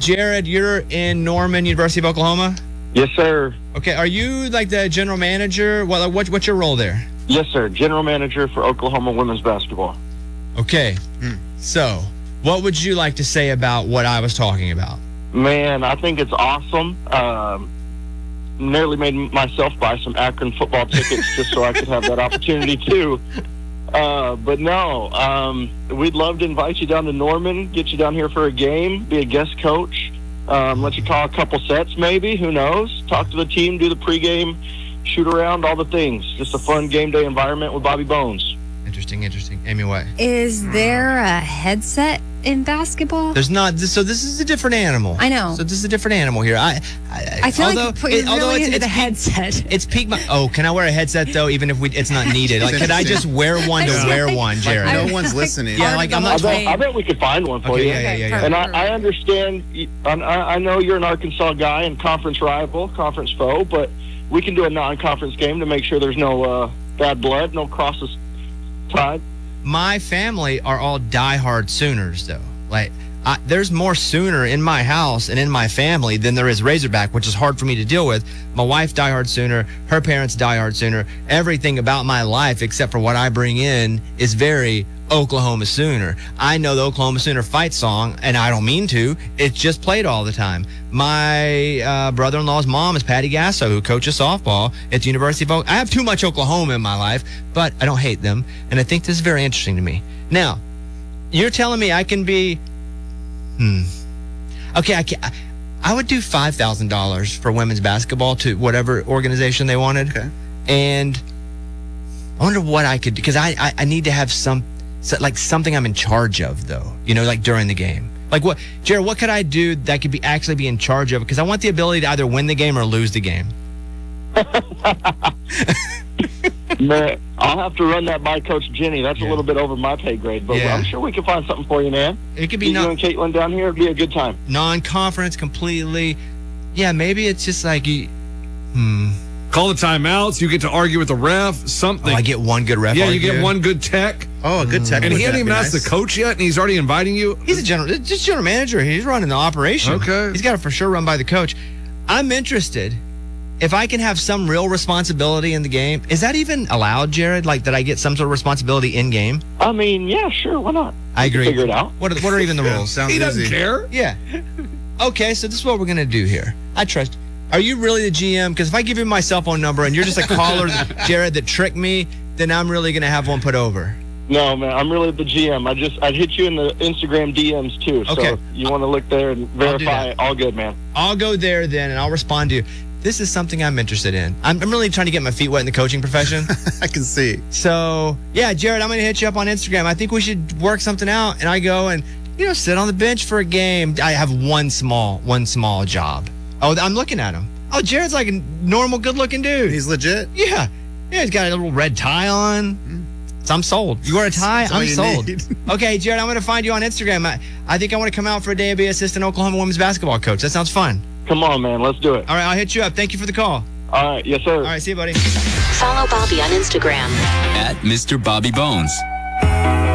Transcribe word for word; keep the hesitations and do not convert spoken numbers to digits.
Jared, you're in Norman, University of Oklahoma? Yes, sir. Okay, are you like the general manager? What, what what's your role there? Yes, sir. General manager for Oklahoma women's basketball. Okay, hmm. so what would you like to say about what I was talking about? Man, I think it's awesome. Um, nearly made myself buy some Akron football tickets just so I could have that opportunity too. Uh, but no, um, we'd love to invite you down to Norman, get you down here for a game, be a guest coach, um, let you call a couple sets maybe, who knows, talk to the team, do the pregame, shoot around, all the things. Just a fun game day environment with Bobby Bones. Interesting, interesting. Amy, what? Is there a headset in basketball? There's not. So this is a different animal. I know. So this is a different animal here. I I, I feel although, like you put it, although really it's, into it's the headset. It's peak. My, oh, can I wear a headset though? Even if we, it's not needed. Like, could I just wear one to Yeah. wear one, Jared? Like, no one's listening. Yeah, like I'm I not. bet, I bet we could find one for Okay, you. yeah, yeah, yeah, yeah. And I, I understand, I, I know you're an Arkansas guy and conference rival, conference foe, but we can do a non-conference game to make sure there's no uh, bad blood, no crosses tied. My family are all diehard Sooners, though. Like, I, there's more Sooner in my house and in my family than there is Razorback, which is hard for me to deal with. My wife, diehard Sooner. Her parents, diehard Sooner. Everything about my life, except for what I bring in, is very Oklahoma Sooner. I know the Oklahoma Sooner fight song, and I don't mean to. It's just played all the time. My uh, brother-in-law's mom is Patty Gasso, who coaches softball at the University of Oklahoma. I have too much Oklahoma in my life, but I don't hate them, and I think this is very interesting to me. Now, you're telling me I can be, hmm, okay, I can, I would do five thousand dollars for women's basketball to whatever organization they wanted, Okay. and I wonder what I could do, because I, I, I need to have some, so, like something I'm in charge of, though, you know, like during the game. Like what, Jared, what could I do that could be actually be in charge of? Because I want the ability to either win the game or lose the game. Man, I'll have to run that by Coach Jenny. That's Yeah. a little bit over my pay grade, but Yeah. I'm sure we can find something for you, man. It could Get be you non- and Caitlin down here. It'd be a good time. non-conference completely. Yeah, maybe it's just like, you, hmm. Call the timeouts. You get to argue with the ref. Something. Oh, I get one good ref. yeah, you argue. get one good tech. Oh, a good tech. And would he hadn't that even be asked nice? the coach yet, and he's already inviting you. He's a general, just general manager. He's running the operation. Okay. He's got to for sure run by the coach. I'm interested. If I can have some real responsibility in the game, is that even allowed, Jared? Like that I get some sort of responsibility in game? I mean, yeah, sure, why not? I We can agree. Figure it out. What are, what are even the Yeah, rules? sounds He doesn't easy. care. Yeah. Okay, so this is what we're going to do here. I trust. Are you really the G M? Because if I give you my cell phone number and you're just a caller, Jared, that tricked me, then I'm really going to have one put over. No, man, I'm really the G M. I just I'd hit you in the Instagram D Ms too. So Okay. if you want to look there and I'll do verify, that. all good, man. I'll go there then and I'll respond to you. This is something I'm interested in. I'm, I'm really trying to get my feet wet in the coaching profession. I can see. So, yeah, Jared, I'm going to hit you up on Instagram. I think we should work something out. And I go and, you know, sit on the bench for a game. I have one small, one small job. Oh, I'm looking at him. Oh, Jared's like a normal, good-looking dude. He's legit. Yeah. Yeah, he's got a little red tie on. So I'm sold. You wear a tie? That's all I'm you sold. need. Okay, Jared, I'm going to find you on Instagram. I, I think I want to come out for a day and be assistant Oklahoma women's basketball coach. That sounds fun. Come on, man, let's do it. All right, I'll hit you up. Thank you for the call. All right, yes, sir. All right, see you, buddy. Follow Bobby on Instagram. At Mister Bobby Bones.